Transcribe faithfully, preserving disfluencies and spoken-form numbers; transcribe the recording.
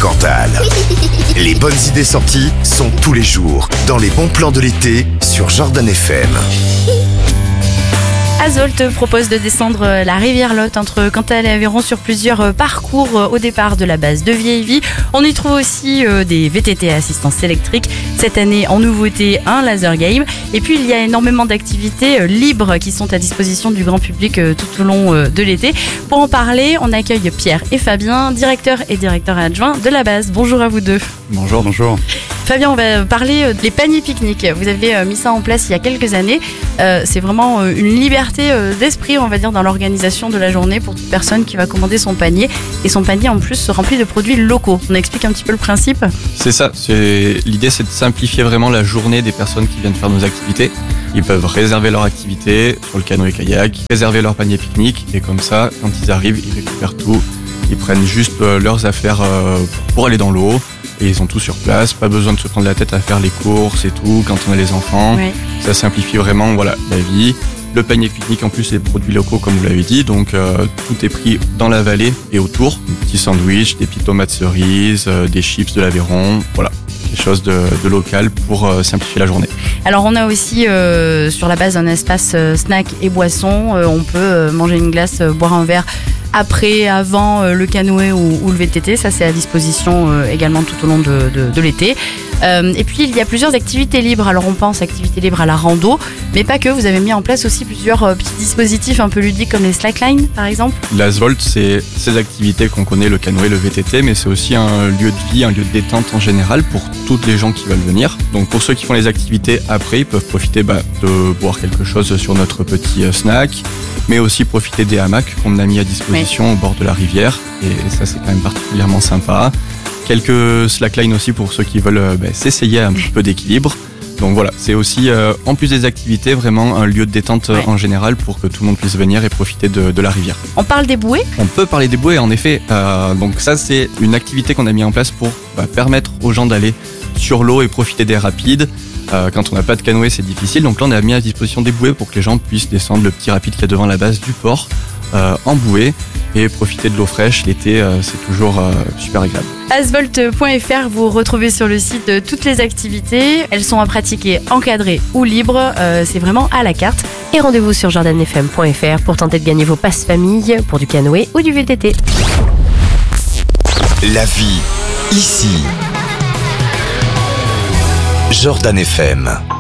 Cantal. Les bonnes idées sorties sont tous les jours dans les bons plans de l'été sur Jordan F M. Azolt propose de descendre la rivière Lot entre Cantal et Aveyron sur plusieurs parcours au départ de la base de Vieilleville. On y trouve aussi des V T T à assistance électrique. Cette année, en nouveauté, un laser game. Et puis, il y a énormément d'activités libres qui sont à disposition du grand public tout au long de l'été. Pour en parler, on accueille Pierre et Fabien, directeur et directeur adjoint de la base. Bonjour à vous deux. Bonjour, bonjour. Fabien, on va parler des paniers pique-nique. Vous avez mis ça en place il y a quelques années. Euh, c'est vraiment une liberté d'esprit, on va dire, dans l'organisation de la journée pour toute personne qui va commander son panier. Et son panier, en plus, se remplit de produits locaux. On explique un petit peu le principe ? C'est ça. C'est... L'idée, c'est de simplifier vraiment la journée des personnes qui viennent faire nos activités. Ils peuvent réserver leur activité sur le canoë-kayak, réserver leur panier pique-nique. Et comme ça, quand ils arrivent, ils récupèrent tout. Ils prennent juste leurs affaires pour aller dans l'eau. Et ils sont tous sur place, pas besoin de se prendre la tête à faire les courses et tout quand on a les enfants. Oui. Ça simplifie vraiment voilà, la vie. Le panier pique-nique en plus c'est des produits locaux comme vous l'avez dit, donc euh, tout est pris dans la vallée et autour. Des petits sandwichs, des petites tomates cerises, euh, des chips de l'Aveyron, voilà. Quelque chose de, de local pour euh, simplifier la journée. Alors on a aussi euh, sur la base un espace euh, snack et boissons. Euh, on peut euh, manger une glace, euh, boire un verre après, avant euh, le canoë ou, ou le V T T. Ça c'est à disposition euh, également tout au long de, de, de l'été. Euh, et puis il y a plusieurs activités libres. Alors on pense activités libres à la rando, mais pas que. Vous avez mis en place aussi plusieurs euh, petits dispositifs un peu ludiques comme les slacklines par exemple. L'Azolt, c'est ces activités qu'on connaît, le canoë, le V T T, mais c'est aussi un lieu de vie, un lieu de détente en général pour toutes les gens qui veulent venir. Donc pour ceux qui font les activités après, ils peuvent profiter bah, de boire quelque chose sur notre petit euh, snack, mais aussi profiter des hamacs qu'on a mis à disposition oui. au bord de la rivière. Et ça c'est quand même particulièrement sympa. Quelques slacklines aussi pour ceux qui veulent bah, s'essayer un petit peu d'équilibre. Donc voilà, c'est aussi, euh, en plus des activités, vraiment un lieu de détente ouais. en général pour que tout le monde puisse venir et profiter de, de la rivière. On parle des bouées ? On peut parler des bouées, en effet. Euh, donc ça, c'est une activité qu'on a mis en place pour bah, permettre aux gens d'aller sur l'eau et profiter des rapides. Euh, quand on n'a pas de canoë, c'est difficile. Donc là, on a mis à disposition des bouées pour que les gens puissent descendre le petit rapide qu'il y a devant la base du port euh, en bouée et profiter de l'eau fraîche. L'été, euh, c'est toujours euh, super agréable. Azolt point F R, vous retrouvez sur le site toutes les activités. Elles sont à pratiquer encadrées ou libres. Euh, c'est vraiment à la carte. Et rendez-vous sur jordan f m point f r pour tenter de gagner vos passes famille pour du canoë ou du V T T. La vie, ici. Jordan F M.